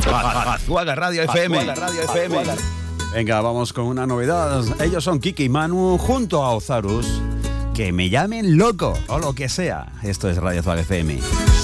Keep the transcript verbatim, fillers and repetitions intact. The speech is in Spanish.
Azuaga Radio F M. Azuaga Radio F M. Venga, vamos con una novedad. Ellos son Kiki y Manu junto a Ozarus. Que me llamen loco o lo que sea. Esto es Radio Azuaga F M.